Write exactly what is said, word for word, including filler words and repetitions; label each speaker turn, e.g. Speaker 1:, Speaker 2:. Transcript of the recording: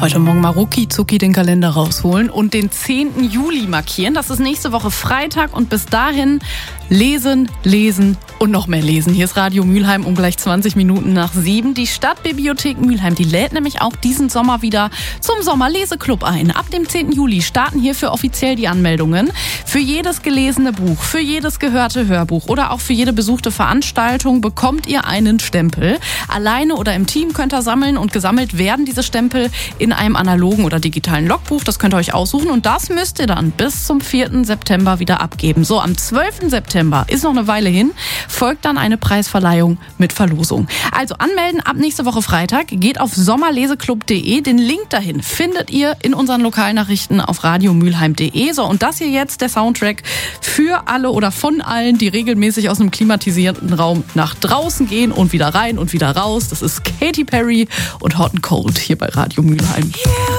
Speaker 1: Heute Morgen mal rucki zucki den Kalender rausholen und den zehnten Juli markieren. Das ist nächste Woche Freitag und bis dahin lesen, lesen und noch mehr lesen. Hier ist Radio Mülheim um gleich zwanzig Minuten nach sieben. Die Stadtbibliothek Mülheim, die lädt nämlich auch diesen Sommer wieder zum Sommerleseklub ein. Ab dem zehnten Juli starten hierfür offiziell die Anmeldungen. Für jedes gelesene Buch, für jedes gehörte Hörbuch oder auch für jede besuchte Veranstaltung bekommt ihr einen Stempel. Alleine oder im Team könnt ihr sammeln und gesammelt werden diese Stempel in einem analogen oder digitalen Logbuch. Das könnt ihr euch aussuchen und das müsst ihr dann bis zum vierten September wieder abgeben. So, am zwölften September ist noch eine Weile hin, folgt dann eine Preisverleihung mit Verlosung. Also anmelden ab nächste Woche Freitag. Geht auf sommerleseklub punkt de. Den Link dahin findet ihr in unseren Lokalnachrichten auf radiomülheim punkt de. So, und das hier jetzt der Soundtrack für alle oder von allen, die regelmäßig aus einem klimatisierten Raum nach draußen gehen und wieder rein und wieder raus. Das ist Katy Perry und Hot and Cold hier bei Radio Mülheim. Yeah.